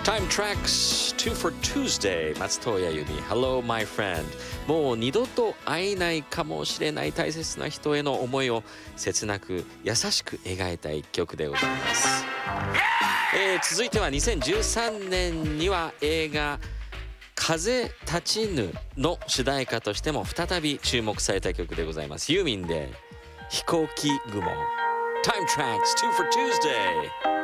Time Tracks 2 for Tuesday 松任谷由実 Hello my friend もう二度と会えないかもしれない大切な人への思いを切なく優しく描いた一曲でございます、続いては2013年には映画風立ちぬの主題歌としても再び注目された曲でございます。ユーミンで飛行機雲 Time Tracks 2 for Tuesday